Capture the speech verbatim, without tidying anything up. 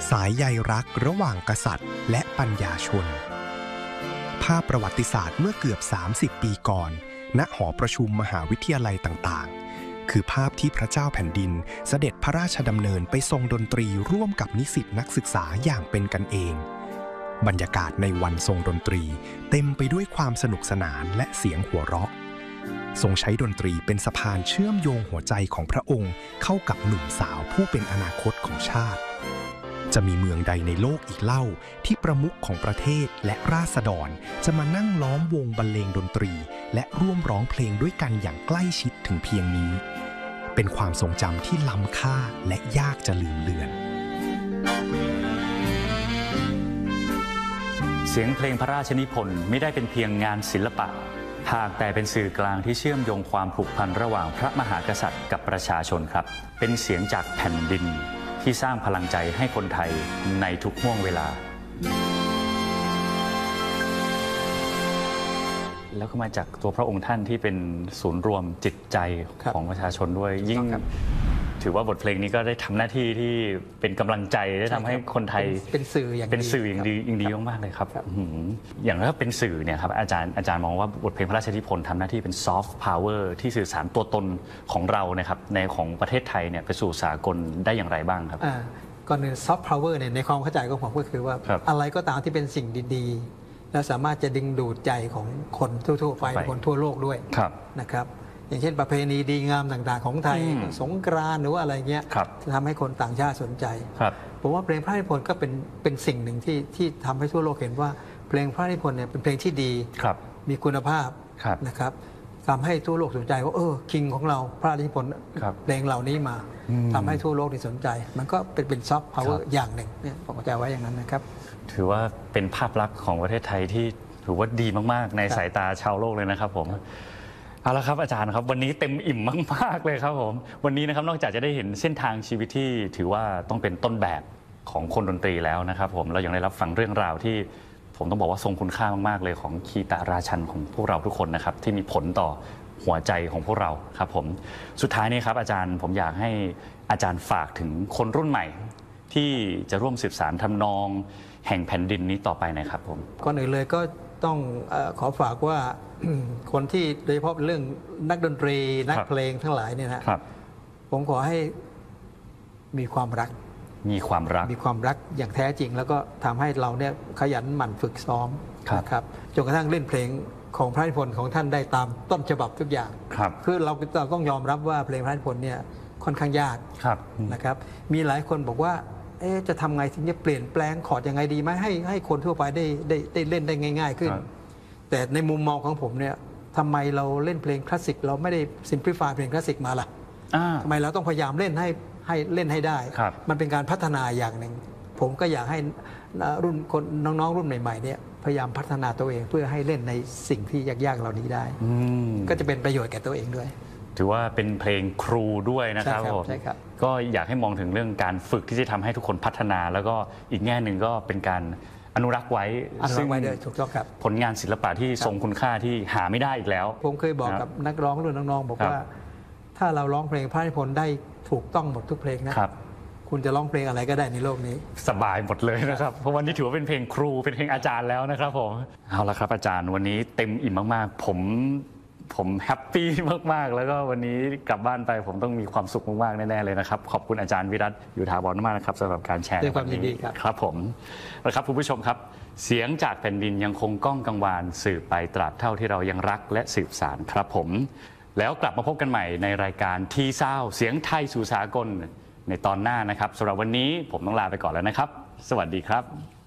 สายใยรักระหว่างกษัตริย์และปัญญาชนภาพประวัติศาสตร์เมื่อเกือบสามสิบปีก่อนณหอประชุมมหาวิทยาลัยต่างๆคือภาพที่พระเจ้าแผ่นดินเสด็จพระราชดำเนินไปทรงดนตรีร่วมกับนิสิตนักศึกษาอย่างเป็นกันเองบรรยากาศในวันทรงดนตรีเต็มไปด้วยความสนุกสนานและเสียงหัวเราะทรงใช้ดนตรีเป็นสะพานเชื่อมโยงหัวใจของพระองค์เข้ากับหนุ่มสาวผู้เป็นอนาคตของชาติจะมีเมืองใดในโลกอีกเล่าที่ประมุขของประเทศและราษฎรจะมานั่งล้อมวงบรรเลงดนตรีและร่วมร้องเพลงด้วยกันอย่างใกล้ชิดถึงเพียงนี้เป็นความทรงจำที่ล้ำค่าและยากจะลืมเลือนเสียงเพลงพระราชนิพนธ์ไม่ได้เป็นเพียงงานศิลปะหากแต่เป็นสื่อกลางที่เชื่อมโยงความผูกพันระหว่างพระมหากษัตริย์กับประชาชนครับเป็นเสียงจากแผ่นดินที่สร้างพลังใจให้คนไทยในทุกห่วงเวลาแล้วก็มาจากตัวพระองค์ท่านที่เป็นศูนย์รวมจิตใจของประชาชนด้วยยิ่งถือว่าบทเพลงนี้ก็ได้ทำหน้าที่ที่เป็นกำลังใจได้ทำให้คนไทยเป็นสื่ออย่างเป็นสื่ออย่างดีอย่างดีมากๆเลยครับอย่างถ้าเป็นสื่อเนี่ยครับอาจารย์อาจารย์มองว่าบทเพลงพระราชนิพนธ์ทำหน้าที่เป็นซอฟต์พาวเวอร์ที่สื่อสารตัวตนของเรานะครับในของประเทศไทยเนี่ยไปสู่สากลได้อย่างไรบ้างครับก่อนหนึ่งซอฟต์พาวเวอร์เนี่ยในความเข้าใจของผมก็คือว่าอะไรก็ตามที่เป็นสิ่งดีๆแล้วสามารถจะดึงดูดใจของคนทั่วๆไปคนทั่วโลกด้วยนะครับอย่างเช่นประเพณีดีงามต่างๆของไทยสงกรานต์หรือว่าอะไรเงี้ยจะทำให้คนต่างชาติสนใจผมว่าเพลงพระราชนิพนธ์ก็เป็นเป็นสิ่งหนึ่งที่ที่ทำให้ทั่วโลกเห็นว่าเพลงพระราชนิพนธ์เนี่ยเป็นเพลงที่ดีมีคุณภาพนะครับทำให้ทั่วโลกสนใจว่าเออคิงของเราพระราชนิพนธ์เพลงเหล่านี้มาทำให้ทั่วโลกที่สนใจมันก็เป็นเป็นซอฟต์พาวเวอร์อย่างหนึ่งเนี่ยผมเข้าใจไว้อย่างนั้นนะครับถือว่าเป็นภาพลักษณ์ของประเทศไทยที่ถือว่าดีมากๆในสายตาชาวโลกเลยนะครับผมเอาละครับอาจารย์ครับวันนี้เต็มอิ่มมากๆเลยครับผมวันนี้นะครับนอกจากจะได้เห็นเส้นทางชีวิตที่ถือว่าต้องเป็นต้นแบบของคนดนตรีแล้วนะครับผมเรายังได้รับฟังเรื่องราวที่ผมต้องบอกว่าทรงคุณค่ามากๆเลยของคีตราชันของพวกเราทุกคนนะครับที่มีผลต่อหัวใจของพวกเราครับผมสุดท้ายนี้ครับอาจารย์ผมอยากให้อาจารย์ฝากถึงคนรุ่นใหม่ที่จะร่วมสืบสานทำนองแห่งแผ่นดินนี้ต่อไปนะครับผมก่อนอื่นเลยก็ต้องขอฝากว่าคนที่โดยเฉพาะเรื่องนักดนตรีนักเพลงทั้งหลายเนี่ยนะครับผมขอให้มีความรักมีความรักมีความรักอย่างแท้จริงแล้วก็ทำให้เราเนี่ยขยันหมั่นฝึกซ้อมนะครับจนกระทั่งเล่นเพลงของพระราชนิพนธ์ของท่านได้ตามต้นฉบับทุกอย่างคือเราต้องยอมรับว่าเพลงพระราชนิพนธ์เนี่ยค่อนข้างยากนะครับมีหลายคนบอกว่าเอ๊ะจะทำไงถึงจะเปลี่ยนแปลงคอร์ดยังไงดีไหมให้ให้คนทั่วไปได้ได้ได้เล่นได้ง่ายๆขึ้นแต่ในมุมมองของผมเนี่ยทำไมเราเล่นเพลงคลาสสิกเราไม่ได้ซิมพลิฟายเพลงคลาสสิกมาล่ะทำไมเราต้องพยายามเล่นให้ให้เล่นให้ได้มันเป็นการพัฒนาอย่างหนึ่งผมก็อยากให้รุ่นคนน้องๆรุ่นใหม่ๆเนี่ยพยายามพัฒนาตัวเองเพื่อให้เล่นในสิ่งที่ยากๆเหล่านี้ได้ก็จะเป็นประโยชน์แก่ตัวเองด้วยถือว่าเป็นเพลงครูด้วยนะครับผมก็อยากให้มองถึงเรื่องการฝึกที่จะทำให้ทุกคนพัฒนาแล้วก็อีกแง่หนึ่งก็เป็นการอนุรักษ์ไว้ซึ่งถูกต้องครับผลงานศิลปะที่ทรงคุณค่าที่หาไม่ได้อีกแล้วผมเคยบอกกับนักร้องรุ่นน้องๆบอกว่าถ้าเราร้องเพลงพระราชนิพนธ์ได้ถูกต้องหมดทุกเพลงนะคุณจะร้องเพลงอะไรก็ได้ในโลกนี้สบายหมดเลยนะครับเพราะวันนี้ถือว่าเป็นเพลงครูเป็นเพลงอาจารย์แล้วนะครับผมเอาละครับอาจารย์วันนี้เต็มอิ่มมากๆผมผมแฮปปี้มากๆแล้วก็วันนี้กลับบ้านไปผมต้องมีความสุขมากๆแน่ๆเลยนะครับขอบคุณอาจารย์วิรัตอยู่ถาวรมากนะครับสำหรับการแชร์ด้วยความยินดีครับครับผมนะครับคุณผู้ชมครับเสียงจากแผ่นดินยังคงก้องกังวานสืบไปตราบเท่าที่เรายังรักและสืบสานครับผมแล้วกลับมาพบกันใหม่ในรายการทีซาวเสียงไทยสู่สากลในตอนหน้านะครับสำหรับวันนี้ผมต้องลาไปก่อนแล้วนะครับสวัสดีครับ